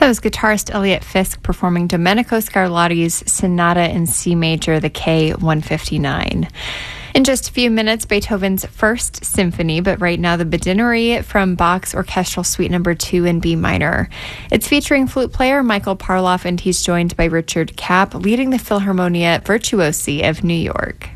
That was guitarist Elliot Fisk performing Domenico Scarlatti's Sonata in C major, the K-159. In just a few minutes, Beethoven's First Symphony, but right now the Badinnerie from Bach's Orchestral Suite No. 2 in B minor. It's featuring flute player Michael Parloff, and he's joined by Richard Kapp, leading the Philharmonia Virtuosi of New York.